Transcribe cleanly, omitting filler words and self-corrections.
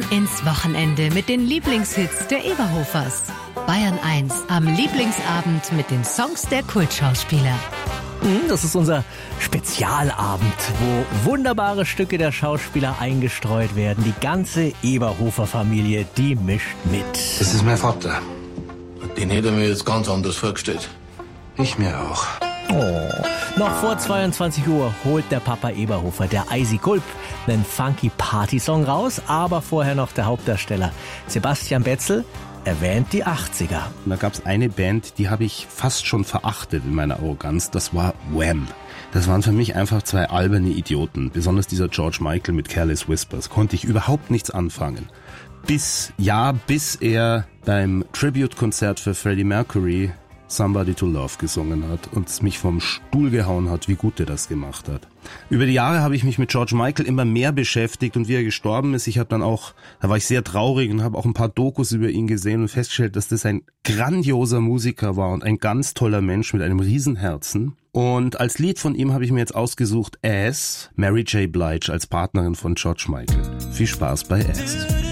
ins Wochenende mit den Lieblingshits der Eberhofers. Bayern 1 am Lieblingsabend mit den Songs der Kultschauspieler. Das ist unser Spezialabend, wo wunderbare Stücke der Schauspieler eingestreut werden. Die ganze Eberhofer-Familie, die mischt mit. Das ist mein Vater. Den hätte ich mir jetzt ganz anders vorgestellt. Ich mir auch. Oh. Noch vor 22 Uhr holt der Papa Eberhofer, der Eisi Kulp, einen funky Partysong raus, aber vorher noch der Hauptdarsteller Sebastian Betzel erwähnt die 80er. Da gab es eine Band, die habe ich fast schon verachtet in meiner Arroganz, das war Wham. Das waren für mich einfach zwei alberne Idioten, besonders dieser George Michael mit Careless Whispers, konnte ich überhaupt nichts anfangen. Bis er beim Tribute-Konzert für Freddie Mercury Somebody to Love gesungen hat und mich vom Stuhl gehauen hat, wie gut er das gemacht hat. Über die Jahre habe ich mich mit George Michael immer mehr beschäftigt und wie er gestorben ist, da war ich sehr traurig und habe auch ein paar Dokus über ihn gesehen und festgestellt, dass das ein grandioser Musiker war und ein ganz toller Mensch mit einem Riesenherzen. Und als Lied von ihm habe ich mir jetzt ausgesucht As, Mary J. Blige als Partnerin von George Michael. Viel Spaß bei As.